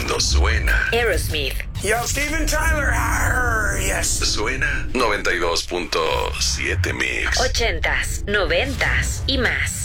cuando suena. Aerosmith. Yo, Steven Tyler. Arr, yes. Suena 92.7 Mix. 80s, 90s y más.